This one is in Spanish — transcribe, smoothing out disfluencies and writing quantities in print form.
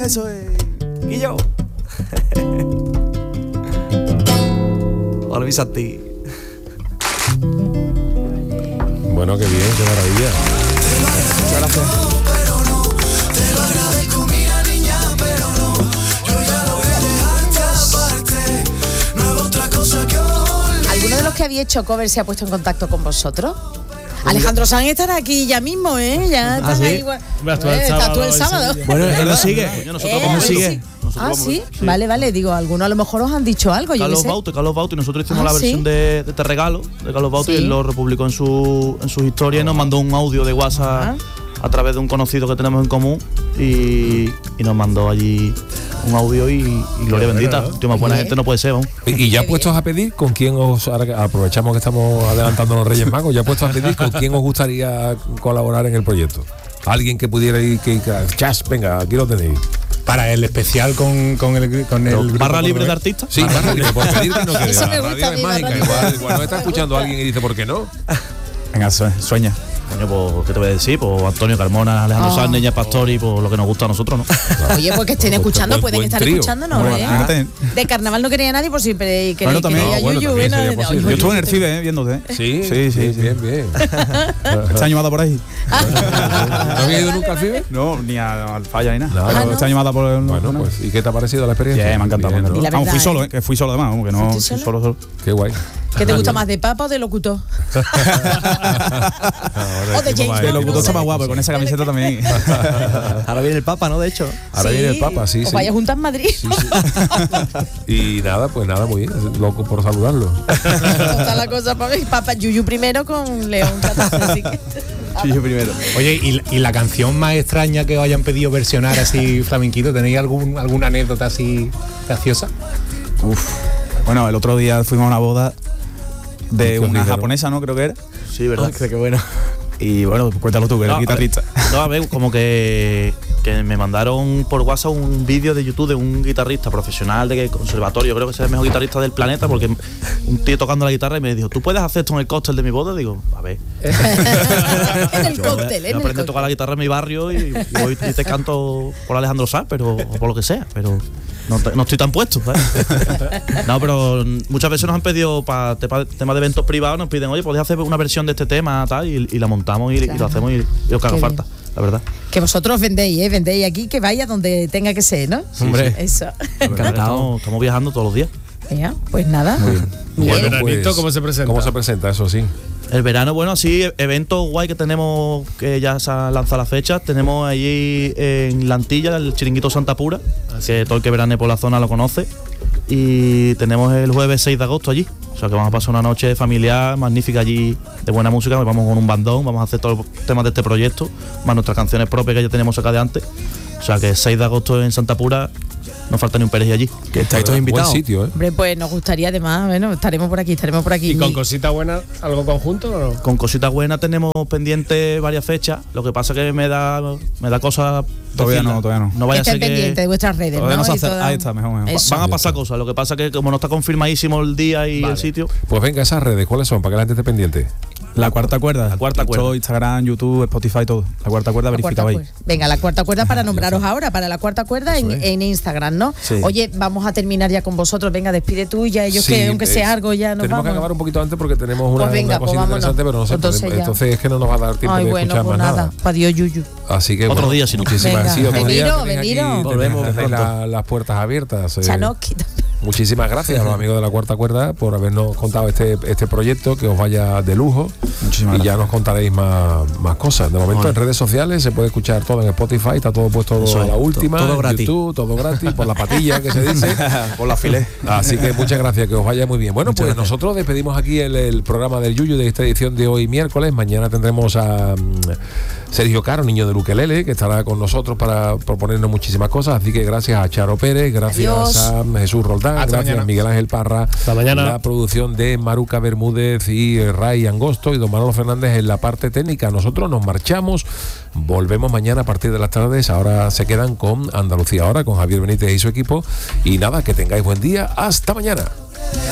eso es. Guillo. Hola, mi Santi. Bueno, qué bien, qué maravilla. Muchas gracias. ¿Alguno de los que había hecho cover se ha puesto en contacto con vosotros? Alejandro Sanz estará aquí ya mismo, ¿eh? Ya están ¿sí? ahí igual. Está tú el sábado. Bueno, él nos sigue. Nosotros ¿Cómo sigue? Sí. Vale, digo, algunos a lo mejor os han dicho algo. Carlos Bauti, nosotros hicimos la versión de Te Regalo, de Carlos Bauti, y él lo republicó en sus historias y nos mandó un audio de WhatsApp a través de un conocido que tenemos en común y nos mandó allí un audio y gloria bendita. Tío, más buena gente no puede ser, ¿no? Y ya puestos a pedir con quién ahora aprovechamos que estamos adelantando los Reyes Magos, ya puestos a pedir con quién os gustaría colaborar en el proyecto. Alguien que pudiera ir, chas, venga, aquí lo tenéis. Para el especial con el barra libre de artistas. Sí, barra libre, por pedir que no quede. Eso me La gusta radio a mí, es mágica, barra igual nos está escuchando alguien y dice, ¿por qué no? Venga, sueña. Coño, pues, ¿qué te voy a decir? Pues Antonio Carmona, Alejandro Sanz, Niña Pastori, pues lo que nos gusta a nosotros, ¿no? Oye, pues que estén escuchando, pueden estar trío. escuchándonos, ¿eh? De carnaval no quería nadie, por si quería también. Yuyu. también sería posible. Yo estuve en el CIBE, viéndote. Sí, bien. Este año mata por ahí. ¿No había ido nunca al FIBE? No, ni al falla ni nada. Nada. Este año mata por el. Bueno, pues, ¿y qué te ha parecido la experiencia? Bien, me ha encantado. Bien, ¿no? Y la Vamos, verdad, fui solo, que fui solo además, como que no. ¿Fuiste Fui solo. Qué guay. ¿Qué te gusta más, de papa o de locutor? O de James El Bond. locutor está más guapo, con esa camiseta también. Ahora viene el Papa, ¿no? De hecho. Ahora viene el Papa, sí. Os vaya juntas en Madrid. Y nada, muy bien, loco por saludarlo. Está la cosa para mí. Papa Yuyu primero con León 14, así que... Sí, yo primero. Oye, ¿y la canción más extraña que os hayan pedido versionar así flamenquito? ¿Tenéis alguna anécdota así graciosa? Bueno, el otro día fuimos a una boda de una dijeron? japonesa, ¿no? Creo que era. Sí, ¿verdad? Qué bueno. Y bueno, cuéntalo tú, que eres guitarrista. No, a ver, como que me mandaron por WhatsApp un vídeo de YouTube de un guitarrista profesional de conservatorio, creo que es el mejor guitarrista del planeta, porque un tío tocando la guitarra y me dijo, ¿tú puedes hacer esto en el cóctel de mi boda? Digo, a ver. En el cóctel, Yo aprendí a tocar la guitarra en mi barrio y hoy te canto por Alejandro Sanz, pero o por lo que sea, pero no estoy tan puesto, ¿sabes? No, pero muchas veces nos han pedido para temas de eventos privados, nos piden, oye, ¿podéis hacer una versión de este tema tal? Y la montamos y lo hacemos y lo que haga falta, la verdad. Que vosotros vendéis, vendéis aquí, que vaya donde tenga que ser, ¿no? Hombre. Eso. Estamos viajando todos los días. Ya, pues nada. Muy bien. ¿Y el veranito pues, cómo se presenta? ¿Cómo se presenta? Eso sí. El verano, bueno, así, eventos guay que tenemos, que ya se ha lanzado la fecha. Tenemos allí en La Antilla, el Chiringuito Santa Pura, que todo el que verane por la zona lo conoce. Y tenemos el jueves 6 de agosto allí. O sea que vamos a pasar una noche familiar, magnífica allí, de buena música. Vamos con un bandón, vamos a hacer todos los temas de este proyecto, más nuestras canciones propias que ya tenemos acá de antes. O sea que el 6 de agosto en Santa Pura, no falta ni un perejil allí. Que estáis todos invitados. Buen sitio, ¿eh? Hombre, pues nos gustaría además, bueno, estaremos por aquí. ¿Y con cosita buena algo conjunto o no? Con cositas buenas tenemos pendientes varias fechas. Lo que pasa que me da cosa. Todavía decirla. no. No vaya a Estén ser pendientes que de vuestras redes, Todavía ¿no? no se Y hace. toda- Ahí está, mejor. Eso. van a pasar cosas. Lo que pasa que como no está confirmadísimo el día y el sitio. Pues venga, esas redes, ¿cuáles son? Para que la gente esté pendiente. La cuarta cuerda. La cuarta cuerda. Todo, Instagram, YouTube, Spotify, todo. La cuarta cuerda La cuarta verificada ahí. cuerda. Venga, la cuarta cuerda para nombraros ahora, para la cuarta cuerda en Instagram, ¿no? Sí. Oye, vamos a terminar ya con vosotros. Venga, despide tú y ya ellos Sí, que aunque sea algo ya nos tenemos vamos. que acabar un poquito antes porque tenemos una, Pues venga, una pues cosita vámonos. interesante, pero no sé, Entonces ya. entonces es que no nos va a dar tiempo Ay, de bueno, escuchar pues más nada. nada. Adiós, Yuyu. Así que Otro bueno, día, si no. muchísimas Venga, sí, otro día veniros, tenéis aquí, veniros. Volvemos tenéis pronto. las puertas abiertas. Chanoski. Muchísimas gracias a los amigos de la Cuarta Cuerda por habernos contado este proyecto, que os vaya de lujo. Muchísimas y ya gracias. nos contaréis más cosas. De momento en redes sociales se puede escuchar todo en Spotify, está todo puesto Eso a es, la última, todo en gratis. YouTube, todo gratis, por la patilla que se dice. Por la filé. Así que muchas gracias, que os vaya muy bien. Bueno, Muchas pues gracias. nosotros despedimos aquí el programa del Yuyu de esta edición de hoy miércoles. Mañana tendremos a Sergio Caro, niño del ukelele, que estará con nosotros para proponernos muchísimas cosas. Así que gracias a Charo Pérez, gracias Adiós. a Jesús Roldán, Hasta gracias mañana. a Miguel Ángel Parra, Hasta mañana. la producción de Maruca Bermúdez y Ray Angosto y don Manolo Fernández en la parte técnica. Nosotros nos marchamos, volvemos mañana a partir de las tardes. Ahora se quedan con Andalucía Ahora, con Javier Benítez y su equipo. Y nada, que tengáis buen día. Hasta mañana.